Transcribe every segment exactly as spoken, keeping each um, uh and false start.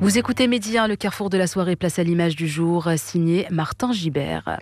Vous écoutez Média, le carrefour de la soirée, place à l'image du jour, signé Martin Gibert.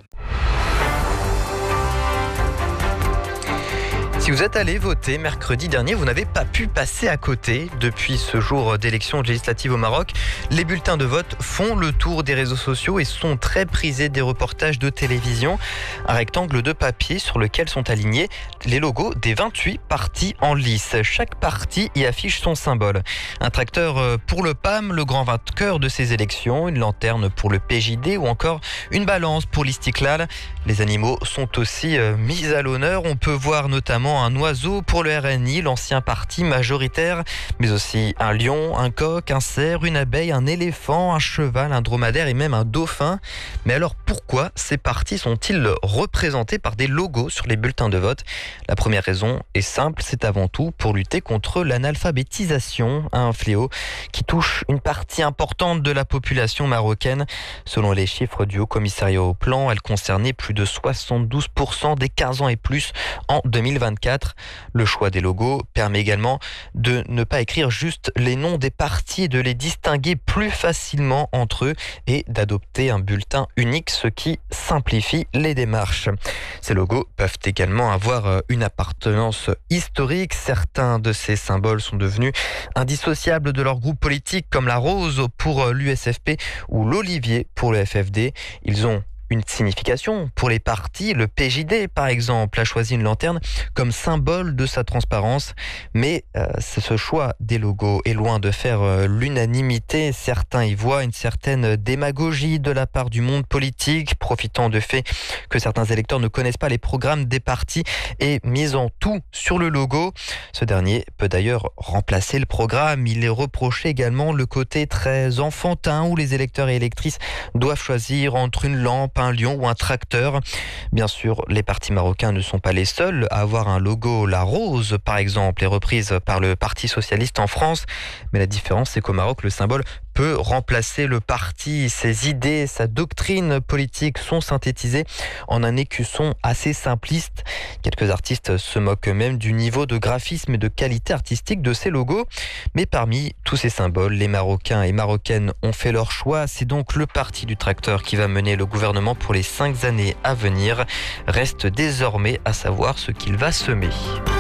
Si vous êtes allé voter mercredi dernier, vous n'avez pas pu passer à côté. Depuis ce jour d'élection législative au Maroc, les bulletins de vote font le tour des réseaux sociaux et sont très prisés des reportages de télévision. Un rectangle de papier sur lequel sont alignés les logos des vingt-huit partis en lice. Chaque parti y affiche son symbole. Un tracteur pour le P A M, le grand vainqueur de ces élections, une lanterne pour le P J D ou encore une balance pour l'Istiklal. Les animaux sont aussi mis à l'honneur. On peut voir notamment un oiseau pour le R N I, l'ancien parti majoritaire, mais aussi un lion, un coq, un cerf, une abeille, un éléphant, un cheval, un dromadaire et même un dauphin. Mais alors pourquoi ces partis sont-ils représentés par des logos sur les bulletins de vote ? La première raison est simple, c'est avant tout pour lutter contre l'analphabétisation, un fléau qui touche une partie importante de la population marocaine. Selon les chiffres du Haut Commissariat au Plan, elle concernait plus de soixante-douze pour cent des quinze ans et plus en deux mille vingt-quatre. Le choix des logos permet également de ne pas écrire juste les noms des partis et de les distinguer plus facilement entre eux et d'adopter un bulletin unique, ce qui simplifie les démarches. Ces logos peuvent également avoir une appartenance historique. Certains de ces symboles sont devenus indissociables de leur groupe politique, comme la rose pour l'U S F P ou l'olivier pour le F F D. Ils ont une signification pour les partis. Le P J D, par exemple, a choisi une lanterne comme symbole de sa transparence. Mais euh, ce choix des logos est loin de faire euh, l'unanimité. Certains y voient une certaine démagogie de la part du monde politique, profitant du fait que certains électeurs ne connaissent pas les programmes des partis et misant tout sur le logo. Ce dernier peut d'ailleurs remplacer le programme. Il est reproché également le côté très enfantin où les électeurs et électrices doivent choisir entre une lampe, un lion ou un tracteur. Bien sûr, les partis marocains ne sont pas les seuls à avoir un logo. La rose, par exemple, est reprise par le Parti socialiste en France. Mais la différence, c'est qu'au Maroc, le symbole peut remplacer le parti. Ses idées, sa doctrine politique sont synthétisées en un écusson assez simpliste. Quelques artistes se moquent même du niveau de graphisme et de qualité artistique de ces logos. Mais parmi tous ces symboles, les Marocains et Marocaines ont fait leur choix. C'est donc le parti du tracteur qui va mener le gouvernement pour les cinq années à venir. Reste désormais à savoir ce qu'il va semer.